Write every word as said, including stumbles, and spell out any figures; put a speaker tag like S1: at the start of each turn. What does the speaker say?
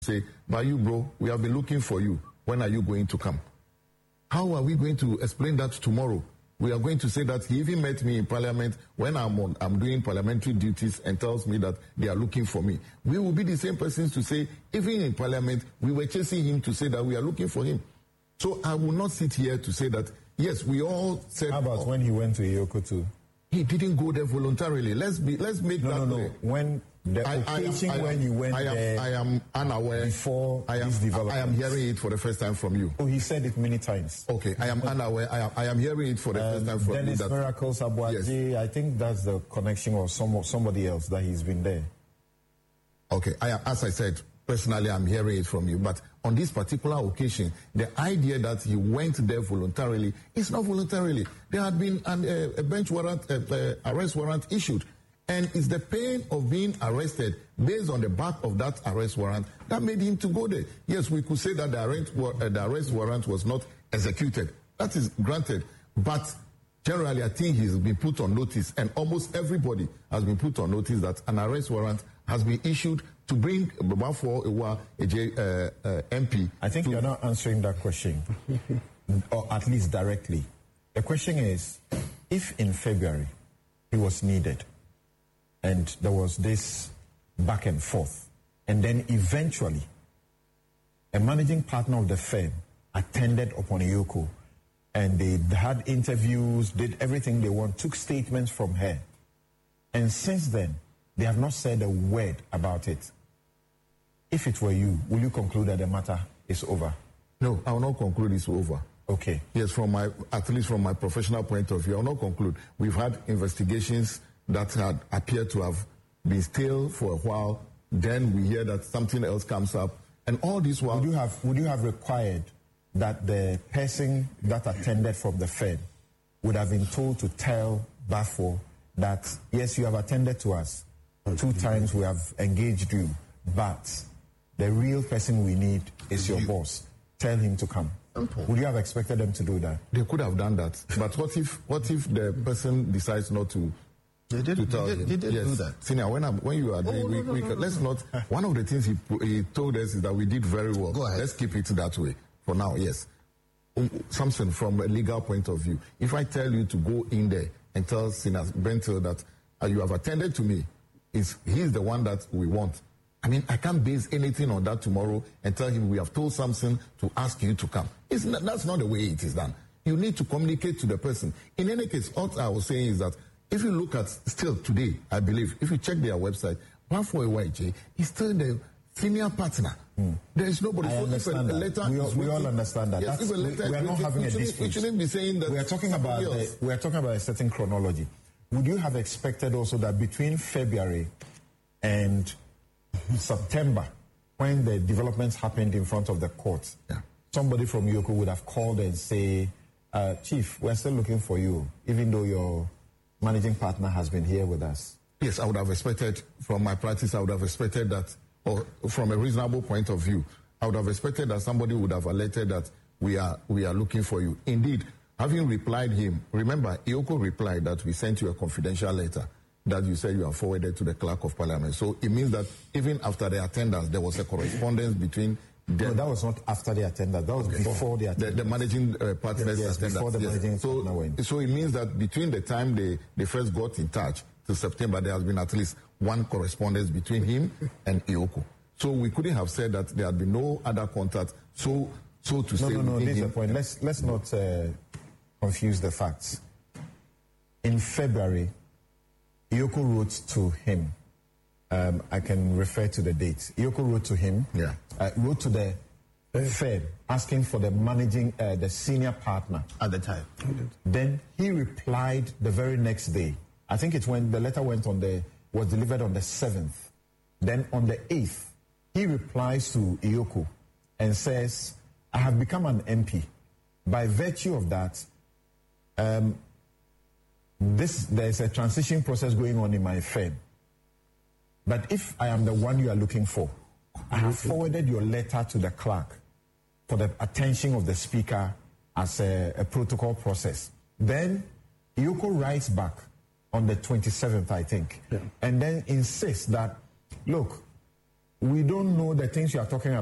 S1: say, but you, bro, we have been looking for you. When are you going to come? How are we going to explain that tomorrow? We are going to say that he even met me in parliament when I'm on, I'm doing parliamentary duties and tells me that they are looking for me. We will be the same persons to say, even in parliament, we were chasing him to say that we are looking for him. So I will not sit here to say that, yes, we all said...
S2: How about oh, when he went to Ioko too?
S1: He didn't go there voluntarily. Let's be. Let's make
S2: no,
S1: that
S2: no, no.
S1: clear.
S2: When the
S1: I,
S2: occasion
S1: I am,
S2: when
S1: I am,
S2: you went
S1: I am,
S2: there,
S1: I am unaware.
S2: Before
S1: I am,
S2: this development,
S1: I am hearing it for the first time from you.
S2: Oh, he said it many times.
S1: Okay, I am unaware. I am, I am hearing it for the um, first time from
S2: Dennis
S1: you.
S2: Dennis Miracles Abuaji, yes. I think that's the connection of some somebody else that he's been there.
S1: Okay, I am, as I said, personally, I'm hearing it from you. But on this particular occasion, the idea that he went there voluntarily is not voluntarily. There had been an, uh, a bench warrant, uh, uh, arrest warrant issued. And it's the pain of being arrested based on the back of that arrest warrant that made him to go there. Yes, we could say that the arrest, uh, the arrest warrant was not executed. That is granted. But generally, I think he's been put on notice, and almost everybody has been put on notice that an arrest warrant has been issued to bring Babafo Ewa, a uh, uh, M P.
S2: I think you're not answering that question, or at least directly. The question is, if in February he was needed, and there was this back and forth, and then eventually a managing partner of the firm attended upon Ioko, and they had interviews, did everything they want, took statements from her, and since then they have not said a word about it. If it were you, will you conclude that the matter is over?
S1: No, I will not conclude it's over.
S2: Okay.
S1: Yes, from my, at least from my professional point of view, I will not conclude. We've had investigations that had appeared to have been still for a while. Then we hear that something else comes up, and all this while...
S2: Would you have, would you have required that the person that attended from the Fed would have been told to tell Bafo that, yes, you have attended to us, two times we have engaged you, but the real person we need is your boss. Tell him to come. Would you have expected them to do that?
S1: They could have done that. But what if what if the person decides not to,
S3: they did,
S1: to tell
S3: they did,
S1: him?
S3: They did
S1: yes.
S3: do that.
S1: Senior, when, I'm, when you are doing,
S3: oh,
S1: we,
S3: no, no,
S1: we,
S3: no,
S1: no, let's
S3: no.
S1: not, one of the things he, he told us is that we did very well.
S3: Go ahead.
S1: Let's keep it that way for now, yes. Something from a legal point of view. If I tell you to go in there and tell Senior Bentil that uh, you have attended to me, is he's the one that we want. I mean, I can't base anything on that tomorrow and tell him we have told Samson to ask you to come. It's not, that's not the way it is done. You need to communicate to the person. In any case, what I was saying is that if you look at still today, I believe, if you check their website, Bafo Y J is still the senior partner. Mm. There is nobody.
S2: I understand that. Letter we, all, we all understand that.
S1: Yes,
S2: That's, we, we are not having a dispute.
S1: You shouldn't be saying that.
S2: We are talking about the, we are talking about a certain chronology. Would you have expected also that between February and September, when the developments happened in front of the court, yeah, somebody from Ioko would have called and say, uh, Chief, we're still looking for you, even though your managing partner has been here with us?
S1: Yes, I would have expected, from my practice, I would have expected that, or from a reasonable point of view, I would have expected that somebody would have alerted that we are we are looking for you. Indeed, having replied him, remember, Ioko replied that we sent you a confidential letter that you said you have forwarded to the clerk of parliament. So it means that even after the attendance, there was a correspondence between them.
S2: No, that was not after the attendance. That was okay. before the attendance.
S1: The, the managing uh, partner's
S2: yes,
S1: attendance.
S2: Before the
S1: yes.
S2: managing
S1: so,
S2: partner went.
S1: So it means that between the time they, they first got in touch to September, there has been at least one correspondence between him and Ioko. So we couldn't have said that there had been no other contact. So, so to
S2: no,
S1: say...
S2: No, no, no, this is the point. Let's, let's not uh, confuse the facts. In February, Ioko wrote to him. Um, I can refer to the dates. Ioko wrote to him,
S1: yeah.
S2: uh, wrote to the Fed asking for the managing, uh, the senior partner.
S3: At the time.
S2: Then he replied the very next day. I think it's when the letter went on the, was delivered on the seventh. Then on the eighth, he replies to Ioko and says, I have become an M P. By virtue of that, um, This, there's a transition process going on in my firm. But if I am the one you are looking for, I have forwarded your letter to the clerk for the attention of the speaker as a, a protocol process. Then Ioko writes back on the twenty-seventh, I think, yeah. and then insists that, look, we don't know the things you are talking about.